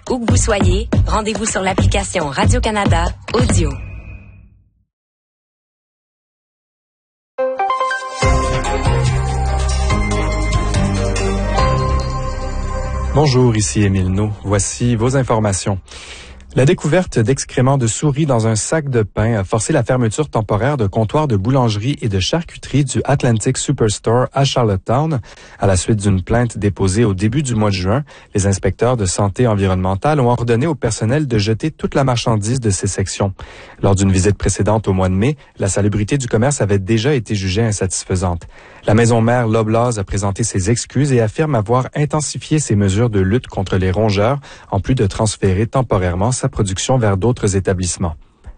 Où que vous soyez, rendez-vous sur l'application Radio-Canada Audio. Bonjour, ici Émile Naud. Voici vos informations. La découverte d'excréments de souris dans un sac de pain a forcé la fermeture temporaire de comptoirs de boulangerie et de charcuterie du Atlantic Superstore à Charlottetown. À la suite d'une plainte déposée au début du mois de juin, les inspecteurs de santé environnementale ont ordonné au personnel de jeter toute la marchandise de ces sections. Lors d'une visite précédente au mois de mai, la salubrité du commerce avait déjà été jugée insatisfaisante. La maison mère Loblaws a présenté ses excuses et affirme avoir intensifié ses mesures de lutte contre les rongeurs, en plus de transférer temporairement sa production vers d'autres établissements.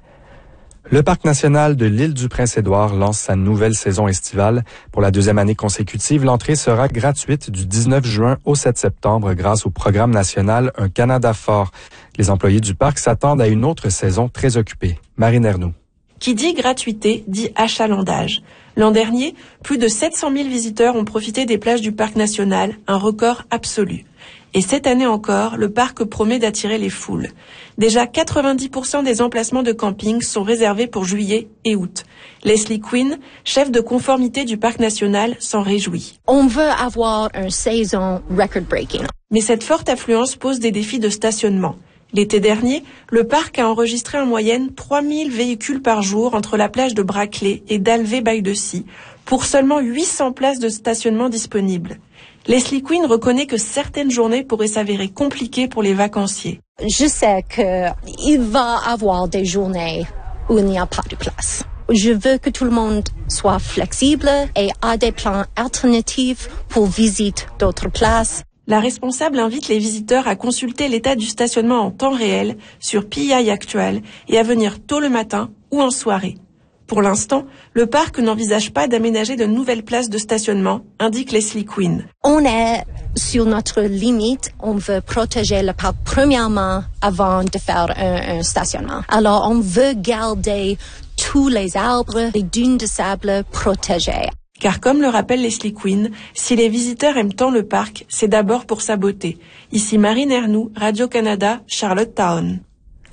Le Parc national de l'île du Prince-Édouard lance sa nouvelle saison estivale. Pour la deuxième année consécutive, l'entrée sera gratuite du 19 juin au 7 septembre grâce au programme national Un Canada fort. Les employés du parc s'attendent à une autre saison très occupée. Marine Ernoult. Qui dit gratuité dit achalandage. L'an dernier, plus de 700 000 visiteurs ont profité des plages du parc national, un record absolu. Et cette année encore, le parc promet d'attirer les foules. Déjà 90% des emplacements de camping sont réservés pour juillet et août. Leslie Quinn, chef de conformité du parc national, s'en réjouit. On veut avoir une saison record-breaking. Mais cette forte affluence pose des défis de stationnement. L'été dernier, le parc a enregistré en moyenne 3000 véhicules par jour entre la plage de Brackley et d'Alvé-Baie-de-Scie, pour seulement 800 places de stationnement disponibles. Leslie Quinn reconnaît que certaines journées pourraient s'avérer compliquées pour les vacanciers. Je sais qu'il va y avoir des journées où il n'y a pas de place. Je veux que tout le monde soit flexible et ait des plans alternatifs pour visiter d'autres places. La responsable invite les visiteurs à consulter l'état du stationnement en temps réel sur PI Actual et à venir tôt le matin ou en soirée. Pour l'instant, le parc n'envisage pas d'aménager de nouvelles places de stationnement, indique Leslie Quinn. On est sur notre limite. On veut protéger le parc premièrement avant de faire un stationnement. Alors, on veut garder tous les arbres, les dunes de sable protégées. Car comme le rappelle Leslie Quinn, si les visiteurs aiment tant le parc, c'est d'abord pour sa beauté. Ici Marine Ernoult, Radio-Canada, Charlottetown.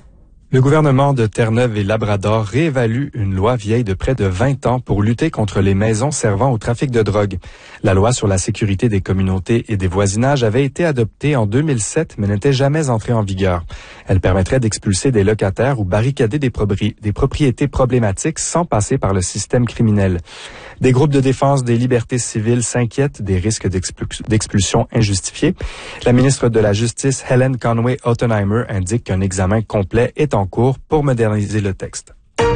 Le gouvernement de Terre-Neuve et Labrador réévalue une loi vieille de près de 20 ans pour lutter contre les maisons servant au trafic de drogue. La loi sur la sécurité des communautés et des voisinages avait été adoptée en 2007 mais n'était jamais entrée en vigueur. Elle permettrait d'expulser des locataires ou barricader des propriétés problématiques sans passer par le système criminel. Des groupes de défense des libertés civiles s'inquiètent des risques d'expulsion injustifiée. La ministre de la Justice, Helen Conway Ottenheimer, indique qu'un examen complet est en cours pour moderniser le texte.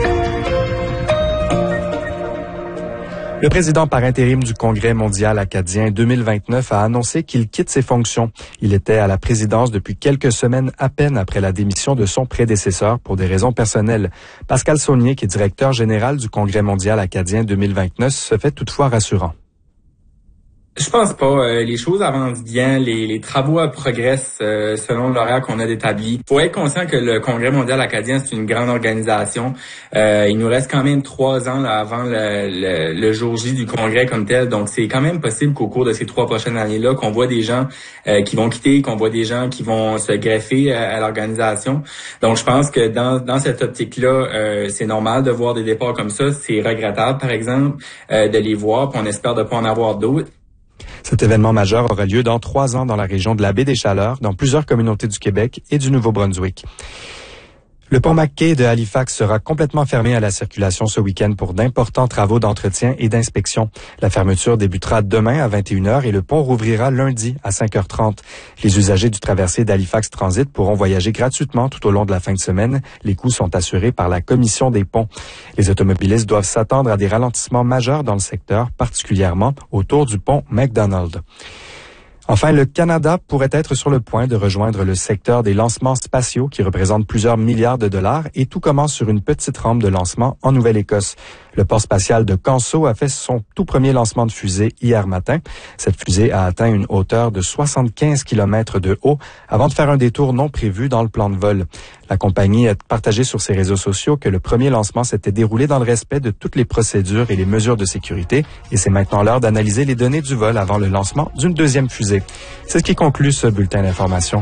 Le président par intérim du Congrès mondial acadien 2029 a annoncé qu'il quitte ses fonctions. Il était à la présidence depuis quelques semaines à peine après la démission de son prédécesseur pour des raisons personnelles. Pascal Saunier, qui est directeur général du Congrès mondial acadien 2029, se fait toutefois rassurant. Je pense pas. Les choses avancent bien, les travaux progressent selon l'horaire qu'on a établi. Faut être conscient que le Congrès mondial acadien, c'est une grande organisation. Il nous reste quand même 3 ans là, avant le jour J du Congrès comme tel. Donc, c'est quand même possible qu'au cours de ces 3 prochaines années-là, qu'on voit des gens qui vont quitter, qu'on voit des gens qui vont se greffer à l'organisation. Donc, je pense que dans cette optique-là, c'est normal de voir des départs comme ça. C'est regrettable, par exemple, de les voir, puis on espère de pas en avoir d'autres. Cet événement majeur aura lieu dans 3 ans dans la région de la Baie des Chaleurs, dans plusieurs communautés du Québec et du Nouveau-Brunswick. Le pont McKay de Halifax sera complètement fermé à la circulation ce week-end pour d'importants travaux d'entretien et d'inspection. La fermeture débutera demain à 21h et le pont rouvrira lundi à 5h30. Les usagers du traversier d'Halifax Transit pourront voyager gratuitement tout au long de la fin de semaine. Les coûts sont assurés par la Commission des ponts. Les automobilistes doivent s'attendre à des ralentissements majeurs dans le secteur, particulièrement autour du pont McDonald. Enfin, le Canada pourrait être sur le point de rejoindre le secteur des lancements spatiaux qui représente plusieurs milliards de dollars et tout commence sur une petite rampe de lancement en Nouvelle-Écosse. Le port spatial de Canso a fait son tout premier lancement de fusée hier matin. Cette fusée a atteint une hauteur de 75 km de haut avant de faire un détour non prévu dans le plan de vol. La compagnie a partagé sur ses réseaux sociaux que le premier lancement s'était déroulé dans le respect de toutes les procédures et les mesures de sécurité et c'est maintenant l'heure d'analyser les données du vol avant le lancement d'une deuxième fusée. C'est ce qui conclut ce bulletin d'information.